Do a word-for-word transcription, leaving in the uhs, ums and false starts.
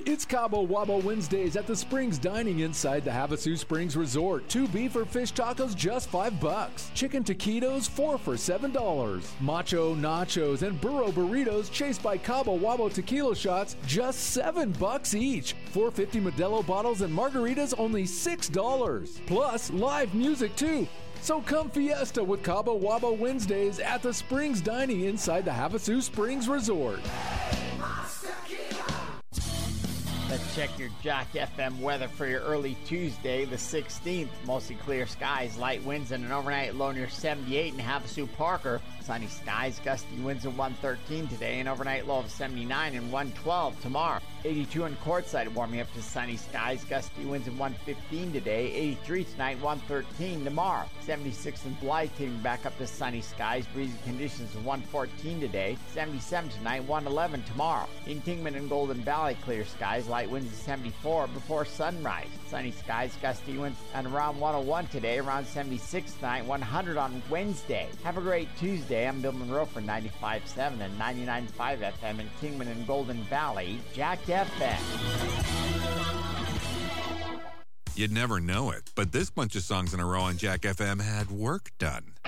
it's Cabo Wabo Wednesdays at the Springs Dining inside the Havasu Springs Resort. Two beef or fish tacos, just five bucks. Chicken taquitos, four for seven dollars. Macho nachos and burro burritos chased by Cabo Wabo tequila shots, just seven bucks each. four fifty Modelo bottles and margaritas, only six dollars. Plus, live music too. So come fiesta with Cabo Wabo Wednesdays at the Springs Dining inside the Havasu Springs Resort. Let's check your Jack F M weather for your early Tuesday, the sixteenth. Mostly clear skies, light winds, and an overnight low near seventy-eight in Havasu Parker. Sunny skies, gusty winds at one thirteen today, an overnight low of seventy-nine and one twelve tomorrow. eighty-two in Quartzsite, warming up to sunny skies, gusty winds at one fifteen today, eighty-three tonight, one thirteen tomorrow. seventy-six in Blythe, getting back up to sunny skies, breezy conditions at one fourteen today, seventy-seven tonight, one eleven tomorrow. In Kingman and Golden Valley, clear skies, light winds at seventy-four before sunrise. Sunny skies, gusty winds at around one oh one today, around seventy-six tonight, one hundred on Wednesday. Have a great Tuesday. I'm Bill Monroe for ninety-five point seven and ninety-nine point five F M in Kingman and Golden Valley, Jack F M. You'd never know it, but this bunch of songs in a row on Jack F M had work done.